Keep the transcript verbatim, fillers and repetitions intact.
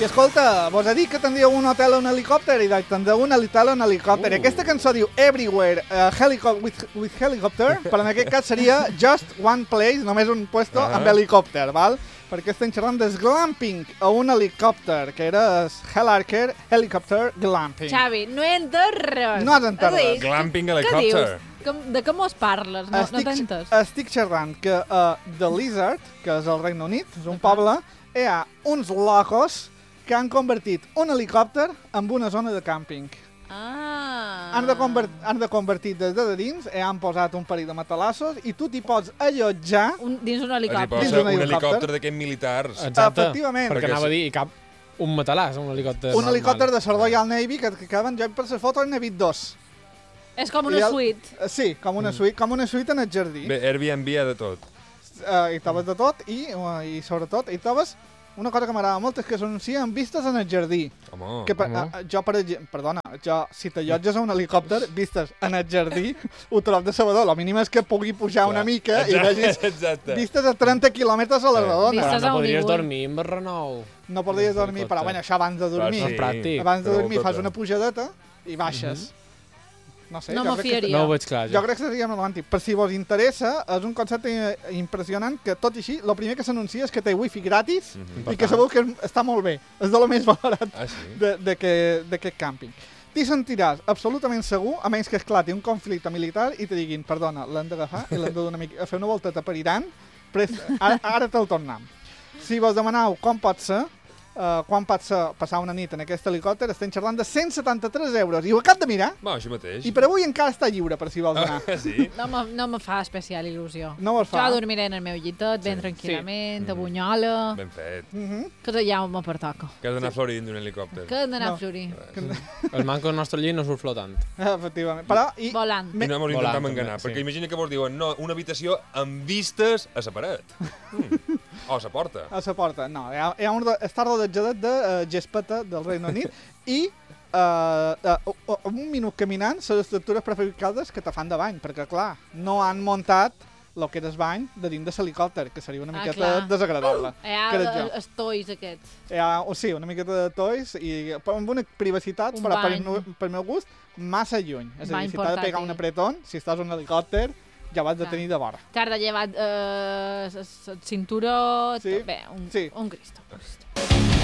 I escolta, vos he dit que tindríeu un hotel o un helicòpter i dic, tindreu un hotel o un helicòpter. Uh. Aquesta cançó diu Everywhere uh, helico with, with Helicopter, però en aquest cas seria Just One Place, només un puesto uh-huh. amb helicòpter, val? Perquè estem xerrant des glamping a un helicòpter, que era Helarker Helicopter Glamping. Xavi, no he entès res. No has entès res. Glamping Què helicòpter. dius? De què mos parles? No, estic, no t'he entès. Estic xerrant que a uh, The Lizard, que és el Regne Unit, és un poble, hi ha uns locos que han convertit un helicòpter en una zona de càmping. Ah. Han de, convert, han de convertir des de dins i han posat un parell de matalassos i tu t'hi pots allotjar un, dins un Es helicòpter. posa un helicòpter d'aquests militars. Exacte, Efectivament. perquè anava a dir, i cap un matalàs, un helicòpter un normal. helicòpter de la Royal Navy que, que acaben, jo per les fotos n'he vist dos. És com I una el- suite. Eh, Sí, com una suite, com una suite en el jardí. Bé, Airbnb ha de tot. Uh, I trobes de tot i, uh, i sobretot hi trobes una cosa que m'agrada molt és que s'anuncia amb vistes en el jardí. Home, Que per, home. uh, jo, per exemple, perdona, jo, si t'allotges a un helicòpter, vistes en el jardí, ho trob de sabador. El mínim és que pugui pujar una mica i vegis Exacte. vistes a trenta quilòmetres a la Eh. redona. Vistes Però a no podries Hollywood. dormir amb el Renou. No podries dormir, però bueno, això abans de dormir. Sí. Pràctic. Abans de però dormir tota. fas una pujadeta i baixes. No sé, No jo m'ho crec que- fiaria. No ho veig clar, Jo jo. crec que seria romàntic. Per si vos interessa, és un concepte i- impressionant que, tot i així, el primer que s'anuncia és que té wifi gratis Mhm. i que segur que està molt bé. És de lo més valorat Ah, sí? de- de que- d'aquest càmping. T'hi sentiràs absolutament segur, a menys que esclati un conflicte militar i te diguin, perdona, l'hem d'agafar i l'hem de donar una mica, a fer una volteta per Iran, pres, ara, ara te'l tornem. Si vos demaneu com pot ser, uh, quan pot ser passar una nit en aquest helicòpter, estem xerrant de cent setanta-tres euros. I ho acabo de mirar, Va, això mateix. i per avui encara està lliure, per si vols anar. Ah, sí? No me, no me fa especial il·lusió. No vols fa? Jo dormiré en el meu llitet, ben Sí. tranquil·lament, Sí. a Bunyola, Ben fet. Mhm. que allà me pertoca. Que has d'anar a Florir d'un helicòpter. Que hem d'anar No. a florir. El manco del nostre llit no surt flotant. Efectivament. Però, i, Volant. I no mos Volant, intentam també, enganar, sí. perquè imagina que vos diuen no, una habitació amb vistes a la paret. Mm. O a la porta. a la porta, no, hi ha, hi ha un, està rodejat de uh, gespeta del Regne Unit i uh, uh, uh, un minut caminant les estructures prefabricades que te fan de bany, perquè clar, no han muntat el que era el bany de dins de l'helicòpter, que seria una Ah, miqueta clar. desagradable. Hi ha crec jo. el- els tois aquests. Hi ha, o sí, una miqueta de tois i però amb una privacitat, Un però per, bany. no- per meu gust, massa lluny. És a Bany dir, si t'ha de pegar portàtil. un apretón, si estàs en un helicòpter, ja vas de Clar. tenir de vora. T'has de llevar eh, el cinturó... Sí, Bé, un, sí. un Cristo. Un Cristo.